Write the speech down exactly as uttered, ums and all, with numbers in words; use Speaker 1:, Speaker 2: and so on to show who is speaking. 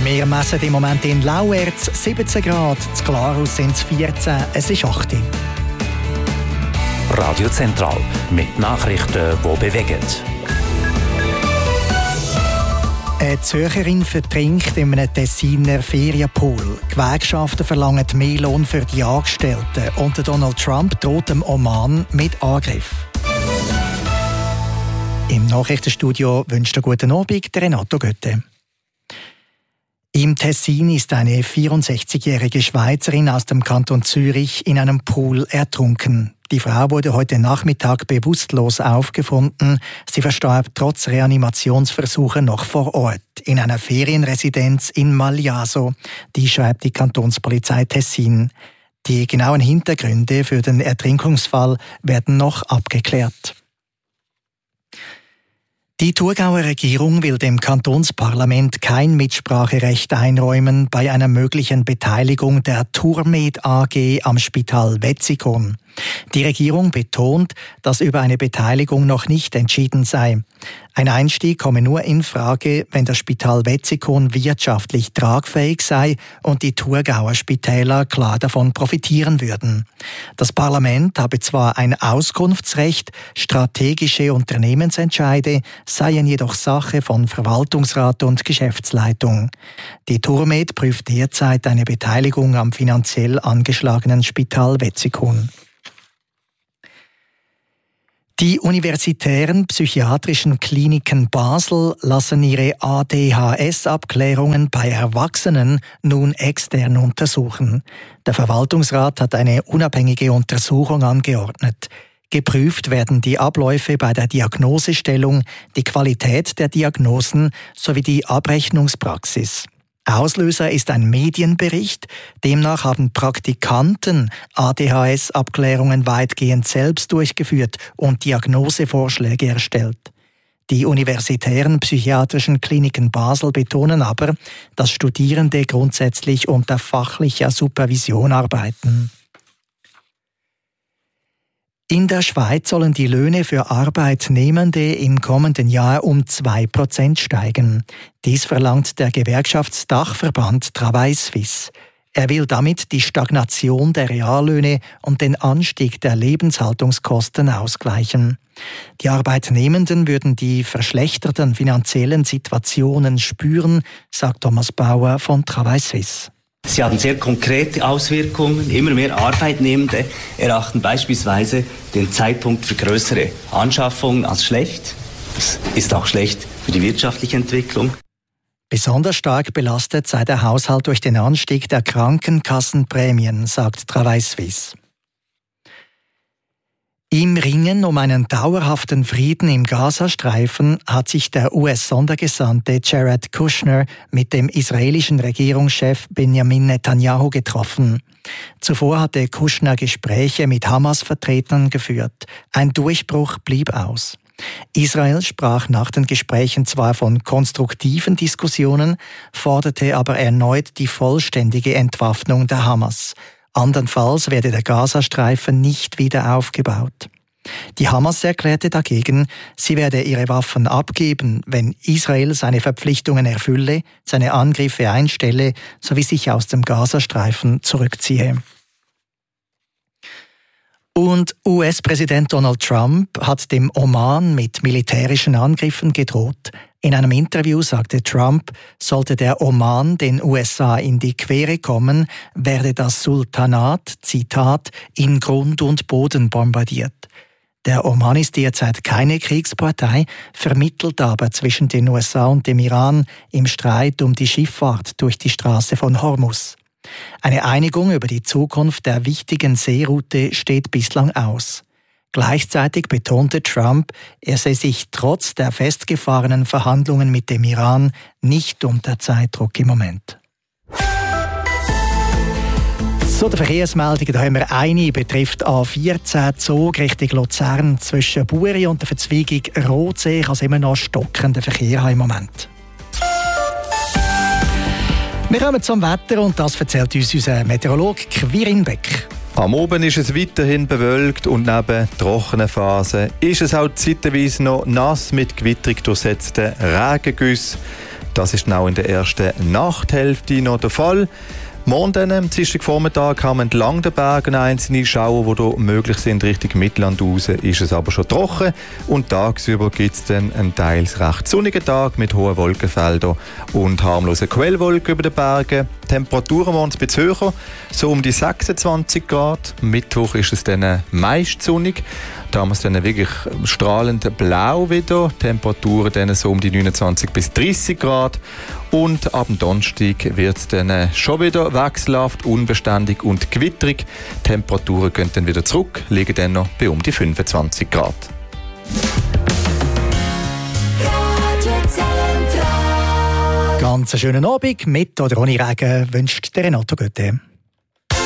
Speaker 1: Wir messen im Moment in Lauerz siebzehn Grad, in Glarus sind es vierzehn, es ist achtzehn.
Speaker 2: Radio Zentral mit Nachrichten, die bewegen.
Speaker 1: Eine Zürcherin vertrinkt in einem Tessiner Ferienpool. Gewerkschaften verlangen mehr Lohn für die Angestellten. Und Donald Trump droht dem Oman mit Angriff. Im Nachrichtenstudio wünscht einen guten Abend Renato Götte. Im Tessin ist eine vierundsechzigjährige Schweizerin aus dem Kanton Zürich in einem Pool ertrunken. Die Frau wurde heute Nachmittag bewusstlos aufgefunden. Sie verstarb trotz Reanimationsversuchen noch vor Ort in einer Ferienresidenz in Maljaso. Die schreibt die Kantonspolizei Tessin. Die genauen Hintergründe für den Ertrinkungsfall werden noch abgeklärt. Die Thurgauer Regierung will dem Kantonsparlament kein Mitspracherecht einräumen bei einer möglichen Beteiligung der Thurmed A G am Spital Wetzikon. Die Regierung betont, dass über eine Beteiligung noch nicht entschieden sei. Ein Einstieg komme nur in Frage, wenn das Spital Wetzikon wirtschaftlich tragfähig sei und die Thurgauer Spitäler klar davon profitieren würden. Das Parlament habe zwar ein Auskunftsrecht, strategische Unternehmensentscheide seien jedoch Sache von Verwaltungsrat und Geschäftsleitung. Die Thurmed prüft derzeit eine Beteiligung am finanziell angeschlagenen Spital Wetzikon. Die universitären psychiatrischen Kliniken Basel lassen ihre A D H S-Abklärungen bei Erwachsenen nun extern untersuchen. Der Verwaltungsrat hat eine unabhängige Untersuchung angeordnet. Geprüft werden die Abläufe bei der Diagnosestellung, die Qualität der Diagnosen sowie die Abrechnungspraxis. Auslöser ist ein Medienbericht. Demnach haben Praktikanten A D H S-Abklärungen weitgehend selbst durchgeführt und Diagnosevorschläge erstellt. Die universitären psychiatrischen Kliniken Basel betonen aber, dass Studierende grundsätzlich unter fachlicher Supervision arbeiten. In der Schweiz sollen die Löhne für Arbeitnehmende im kommenden Jahr um zwei Prozent steigen. Dies verlangt der Gewerkschaftsdachverband Travail Suisse. Er will damit die Stagnation der Reallöhne und den Anstieg der Lebenshaltungskosten ausgleichen. Die Arbeitnehmenden würden die verschlechterten finanziellen Situationen spüren, sagt Thomas Bauer von Travail Suisse.
Speaker 3: Sie haben sehr konkrete Auswirkungen. Immer mehr Arbeitnehmende erachten beispielsweise den Zeitpunkt für größere Anschaffungen als schlecht. Das ist auch schlecht für die wirtschaftliche Entwicklung.
Speaker 1: Besonders stark belastet sei der Haushalt durch den Anstieg der Krankenkassenprämien, sagt Travail Suisse. Im Ringen um einen dauerhaften Frieden im Gazastreifen hat sich der U S-Sondergesandte Jared Kushner mit dem israelischen Regierungschef Benjamin Netanyahu getroffen. Zuvor hatte Kushner Gespräche mit Hamas-Vertretern geführt. Ein Durchbruch blieb aus. Israel sprach nach den Gesprächen zwar von konstruktiven Diskussionen, forderte aber erneut die vollständige Entwaffnung der Hamas. Andernfalls werde der Gazastreifen nicht wieder aufgebaut. Die Hamas erklärte dagegen, sie werde ihre Waffen abgeben, wenn Israel seine Verpflichtungen erfülle, seine Angriffe einstelle sowie sich aus dem Gazastreifen zurückziehe. Und U S-Präsident Donald Trump hat dem Oman mit militärischen Angriffen gedroht. In einem Interview sagte Trump, sollte der Oman den U S A in die Quere kommen, werde das Sultanat, Zitat, in Grund und Boden bombardiert. Der Oman ist derzeit keine Kriegspartei, vermittelt aber zwischen den U S A und dem Iran im Streit um die Schifffahrt durch die Straße von Hormuz. Eine Einigung über die Zukunft der wichtigen Seeroute steht bislang aus. Gleichzeitig betonte Trump, er sehe sich trotz der festgefahrenen Verhandlungen mit dem Iran nicht unter Zeitdruck im Moment. So, die Verkehrsmeldungen, da haben wir eine, betrifft A vierzehn Zug Richtung Luzern zwischen Buri und der Verzweigung Rotsee. Ich habe immer noch stockenden Verkehr im Moment. Wir kommen zum Wetter und das erzählt uns unser Meteorologe Quirin Beck.
Speaker 4: Am Oben ist es weiterhin bewölkt und neben trockenen Phasen ist es auch zeitweise noch nass mit gewitterig durchsetzten Regengüssen. Das ist auch in der ersten Nachthälfte noch der Fall. Morgen dann, am Dienstagvormittag, haben wir entlang der Berge einzelne Schauer, die hier möglich sind. Richtung Mittelland raus ist es aber schon trocken. Und tagsüber gibt es dann einen teils recht sonnigen Tag mit hohen Wolkenfeldern und harmlosen Quellwolken über den Bergen. Die Temperaturen waren ein bisschen höher, so um die sechsundzwanzig Grad. Am Mittwoch ist es dann meist sonnig. Da haben wir es dann wirklich strahlend blau wieder. Temperaturen dann so um die neunundzwanzig bis dreißig Grad. Und ab dem Donnerstag wird es dann schon wieder wechselhaft, unbeständig und gewitterig. Die Temperaturen gehen dann wieder zurück, liegen dann noch bei um die fünfundzwanzig Grad.
Speaker 1: Ganz einen schönen Abend mit oder ohne Regen wünscht der Renato Götte.